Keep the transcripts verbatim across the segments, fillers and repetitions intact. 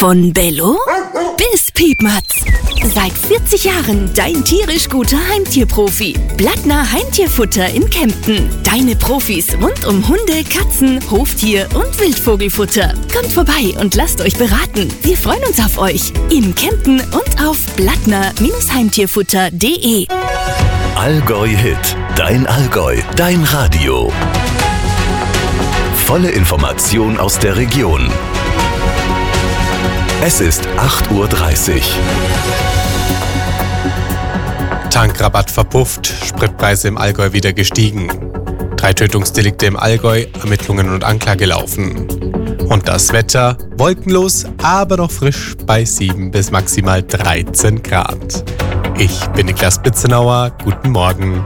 Von Bello bis Piepmatz. Seit vierzig Jahren dein tierisch guter Heimtierprofi. Blattner Heimtierfutter in Kempten. Deine Profis rund um Hunde, Katzen, Hoftier und Wildvogelfutter. Kommt vorbei und lasst euch beraten. Wir freuen uns auf euch in Kempten und auf blattner Heimtierfutter punkt de. Allgäu Hit. Dein Allgäu. Dein Radio. Volle Information aus der Region. Es ist acht Uhr dreißig. Tankrabatt verpufft, Spritpreise im Allgäu wieder gestiegen. Drei Tötungsdelikte im Allgäu, Ermittlungen und Anklage laufen. Und das Wetter, wolkenlos, aber noch frisch bei sieben bis maximal dreizehn Grad. Ich bin Niklas Bitzenauer, guten Morgen.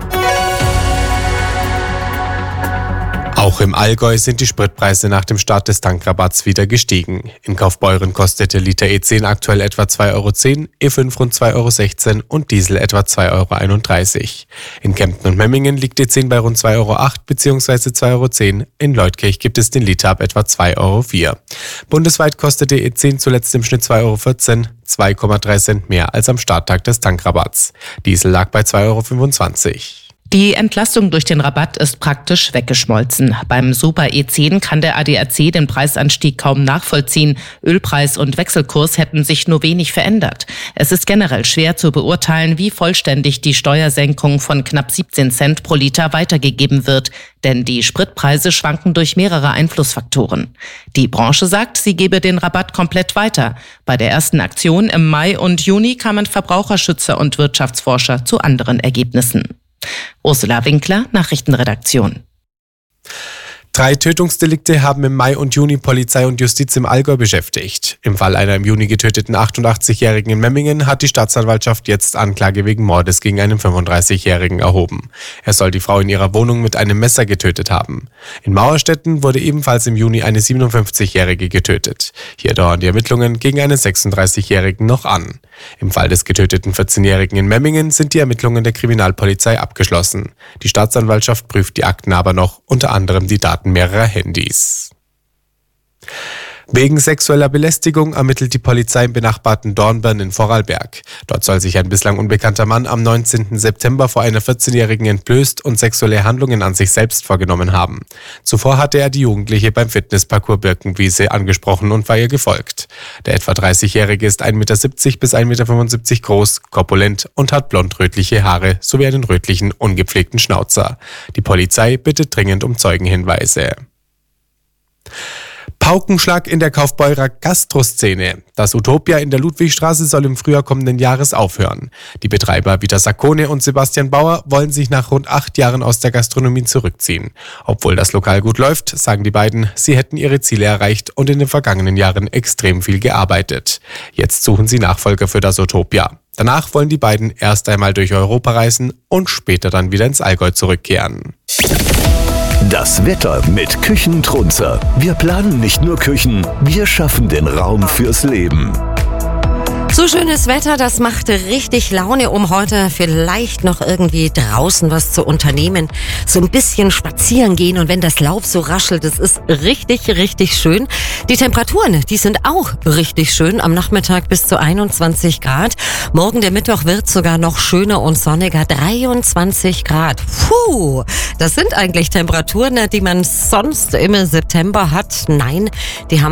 Auch im Allgäu sind die Spritpreise nach dem Start des Tankrabatts wieder gestiegen. In Kaufbeuren kostet der Liter E zehn aktuell etwa zwei Euro zehn, E fünf rund zwei Euro sechzehn und Diesel etwa zwei Euro einunddreißig. In Kempten und Memmingen liegt E zehn bei rund zwei Euro acht bzw. zwei Euro zehn. In Leutkirch gibt es den Liter ab etwa zwei Euro vier. Bundesweit kostete E zehn zuletzt im Schnitt zwei Euro vierzehn, zwei Komma drei Cent mehr als am Starttag des Tankrabatts. Diesel lag bei zwei Euro fünfundzwanzig. Die Entlastung durch den Rabatt ist praktisch weggeschmolzen. Beim Super E zehn kann der A D A C den Preisanstieg kaum nachvollziehen. Ölpreis und Wechselkurs hätten sich nur wenig verändert. Es ist generell schwer zu beurteilen, wie vollständig die Steuersenkung von knapp siebzehn Cent pro Liter weitergegeben wird. Denn die Spritpreise schwanken durch mehrere Einflussfaktoren. Die Branche sagt, sie gebe den Rabatt komplett weiter. Bei der ersten Aktion im Mai und Juni kamen Verbraucherschützer und Wirtschaftsforscher zu anderen Ergebnissen. Ursula Winkler, Nachrichtenredaktion. Drei Tötungsdelikte haben im Mai und Juni Polizei und Justiz im Allgäu beschäftigt. Im Fall einer im Juni getöteten achtundachtzigjährigen in Memmingen hat die Staatsanwaltschaft jetzt Anklage wegen Mordes gegen einen fünfunddreißigjährigen erhoben. Er soll die Frau in ihrer Wohnung mit einem Messer getötet haben. In Mauerstetten wurde ebenfalls im Juni eine siebenundfünfzigjährige getötet. Hier dauern die Ermittlungen gegen einen sechsunddreißigjährigen noch an. Im Fall des getöteten vierzehnjährigen in Memmingen sind die Ermittlungen der Kriminalpolizei abgeschlossen. Die Staatsanwaltschaft prüft die Akten aber noch, unter anderem die Daten mehrerer Handys. Wegen sexueller Belästigung ermittelt die Polizei im benachbarten Dornbirn in Vorarlberg. Dort soll sich ein bislang unbekannter Mann am neunzehnten September vor einer vierzehnjährigen entblößt und sexuelle Handlungen an sich selbst vorgenommen haben. Zuvor hatte er die Jugendliche beim Fitnessparcours Birkenwiese angesprochen und war ihr gefolgt. Der etwa dreißigjährige ist ein Meter siebzig bis ein Meter fünfundsiebzig groß, korpulent und hat blond-rötliche Haare sowie einen rötlichen, ungepflegten Schnauzer. Die Polizei bittet dringend um Zeugenhinweise. Paukenschlag in der Kaufbeurer Gastroszene. Das Utopia in der Ludwigstraße soll im Frühjahr kommenden Jahres aufhören. Die Betreiber Vita Saccone und Sebastian Bauer wollen sich nach rund acht Jahren aus der Gastronomie zurückziehen. Obwohl das Lokal gut läuft, sagen die beiden, sie hätten ihre Ziele erreicht und in den vergangenen Jahren extrem viel gearbeitet. Jetzt suchen sie Nachfolger für das Utopia. Danach wollen die beiden erst einmal durch Europa reisen und später dann wieder ins Allgäu zurückkehren. Das Wetter mit Küchentrunzer. Wir planen nicht nur Küchen, wir schaffen den Raum fürs Leben. So schönes Wetter, das macht richtig Laune, um heute vielleicht noch irgendwie draußen was zu unternehmen. So ein bisschen spazieren gehen und wenn das Laub so raschelt, das ist richtig, richtig schön. Die Temperaturen, die sind auch richtig schön. Am Nachmittag bis zu einundzwanzig Grad. Morgen der Mittwoch wird sogar noch schöner und sonniger, dreiundzwanzig Grad. Puh, das sind eigentlich Temperaturen, die man sonst im September hat. Nein, die haben